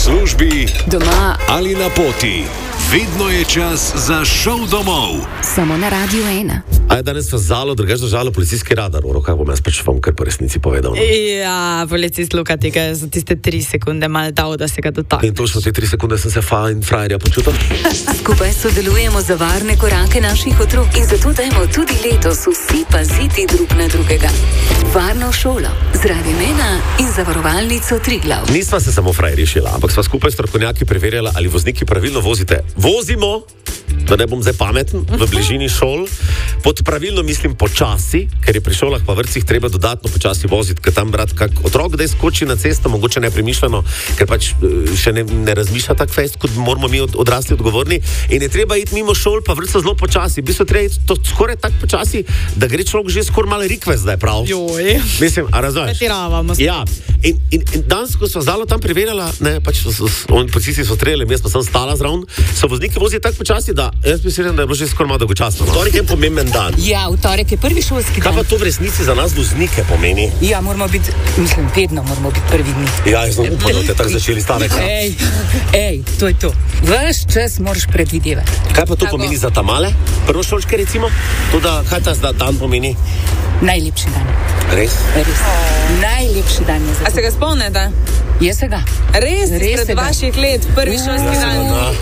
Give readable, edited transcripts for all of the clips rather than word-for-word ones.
službi, doma ali na poti. Vedno je čas za šov domov. Samo na Radio 1. A je danes v Zalo, drugače držalo policijski radar, v rokah bom jaz pač vam kar po resnici povedal. No? Ja, policist Luka tega je za tiste 3 sekunde mal dal, da se ga dotakne. In točno te 3 sekunde sem se fajn frajerja počutil. Skupaj sodelujemo za varne korake naših otrok in zato dajmo tudi letos vsi paziti drug na drugega. Varno šolo z Radio 1 in zavarovalnico Triglav. Nisva se samo frajerji šila, ampak sva skupaj s strokovnjaki preverjala, ali vozniki pravilno vozite. Vozimo, da ne bom zdaj pameten, v bližini šol. Pod pravilno mislim počasi, ker je pri šolah pa vrtcih treba dodatno počasi voziti, ker tam brat kak otrok, da skoči na cesto, mogoče nepremišljeno, ker pač še ne razmišlja tak fest, kot moramo mi odrasli odgovorni. In je treba iti mimo šol, pa vrtca zelo počasi. V bistvu treba iti to skoraj tak počasi, da gre človek že skoraj malo rikvest, da je prav. Joj. Mislim, a razumeš? Pretiravamo. Ja. In danes, ko so Zalo tam preverjala, ne, pač policisti so streljali, jaz pa sem stala zraven, so vozniki vozili tako počasi, da jaz mislim, da je bilo že skoraj malo dolgočasno. Torek je pomemben dan. Ja, v torek je prvi šolski dan. Kaj pa to v resnici za nas voznike pomeni? Ja, moramo biti, mislim, vedno moramo biti prvi dni. Ja, jaz sem upal, da te tako začeli stavek. Ej, to je to. Ves čas moraš predvidevati. Kaj pa to pomeni za ta male prvošolčke, recimo? To, da, kaj ta dan pomeni? Najlepši dan. Res? Res. Najlepši dan je za A se ga spomnite? Jaz se ga. Res pred vaših let, prvi šolski dan.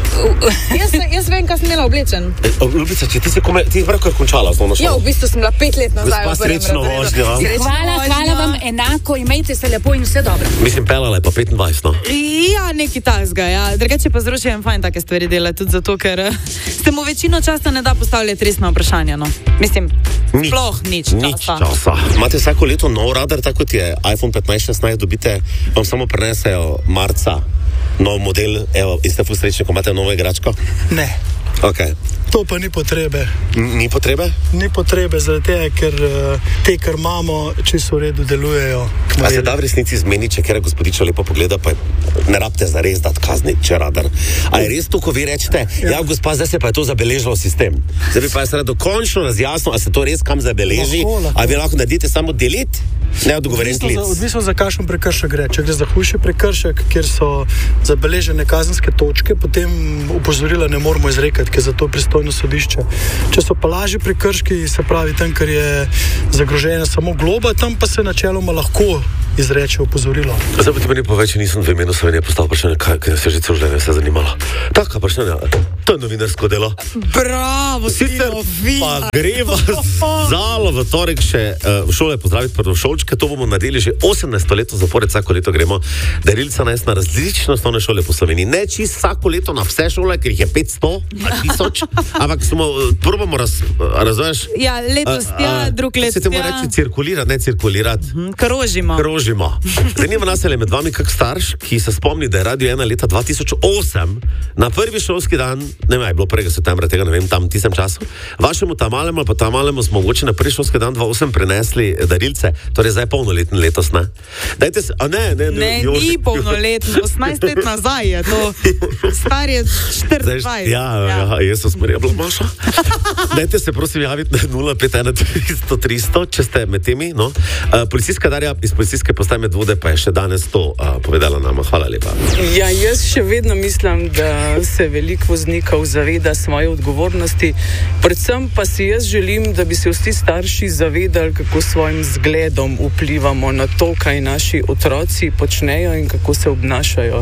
Jaz vem, kaj sem imela oblečen. Ljubica, če ti si pravkar končala z ono šolo? Ja, v bistvu sem bila 5 let nazaj. Gospa, srečno vožnjo. Hvala vam enako, imejte se lepo in vse dobro. Mislim, pelala je pa 25, no. Ja, nekaj takega, ja. Drugače pa zrušujem fajn take stvari delati, tudi zato, ker ste mu večino časa ne da postavljati resna vprašanja, no. Mislim, sploh nič časa. Imate vsako leto nov radar, tako kot je iPhone 15-16, dobite, vam samo prenesejo marca nov model, evo, in ste ful srečni, ko imate novo igračko? Ne. Okay. To pa ni potrebe. Ni potrebe? Ni potrebe, zaradi tega, ker te, kar imamo, čisto v redu delujejo. A se da v resnici zmeni, če kera gospodiča lepo pogleda, pa ne rabite zares dati kazni, če radar. A je res to, ko vi rečete, ja gospa, zdaj se pa je to zabeležilo v sistem. Zdaj bi pa jaz rado končno razjasnil, a se to res kam zabeleži, a vi lahko naredite samo delete, ne odgovoren klic. Odvisno za kakšen prekršek gre. Če gre za hujši prekršek, kjer so zabeležene kazenske točke, potem opozorila ne moramo izrekati, ker je za to pristojno sodišče. Če so pa lažji prekrški, se pravi tam, ker je zagrožena samo globa, tam pa se načeloma lahko izreče opozorilo. Zdaj pa ti meni povedal, če nisem v imenu Slovenije postavil vprašanje, kaj se že celo življenje vse zanimalo. Taka vprašanja, to je novinarsko delo. Bravo, sicer pa greva Zalo v torek še v šole pozdraviti prvošolčke, to bomo naredili že 18 leto zapored, vsako leto gremo darilca na različne osnovne šole po Sloveniji. Ne čisto vsako leto na vse šole, ker jih je 500 ali 1000, ampak smo probamo razumeš? Ja, letos drug let. Se temu reči cirkulirati, ne cirkulirati. Krožimo. Zanima nas, ali je med vami kak starš, ki se spomni, da je Radio 1 leta 2008 na prvi šolski dan, ne vem, je bilo 1. septembra, tega ne vem, tam tistem času, vašemu tamalemu ali pa tamalemu smo mogoče na prvi šolski dan 2008 prenesli darilce, torej zdaj polnoletni letos, ne? Dajte se, a ne, ni polnoletno, 18 let nazaj je to, star je 24. Ja, Jezus Marija, bila Maša. Dajte se prosim javiti na 051-300-300, če ste med temi, no. Policijska Darja iz policijske postaje Medvode pa je še danes to povedala nama. Hvala lepa. Ja, jaz še vedno mislim, da se veliko voznikov zaveda svoje odgovornosti. Predvsem pa si jaz želim, da bi se vsi starši zavedali, kako svojim zgledom vplivamo na to, kaj naši otroci počnejo in kako se obnašajo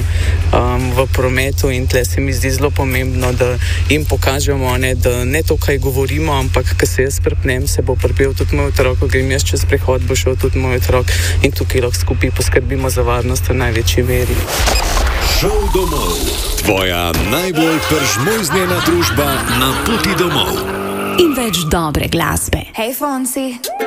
v prometu. In tle se mi zdi zelo pomembno, da jim pokažemo, da ne to, kaj govorimo, ampak ko se jaz prepnem, se bo prepel tudi moj otrok, ko grem jaz čez prehod, bo šel tudi moj otrok. In tukaj lahko skupaj poskrbimo za varnost v največji meri. Šov domov. Tvoja najbolj peržmojznjena družba na poti domov. In več dobre glasbe. Hej, Fonsi.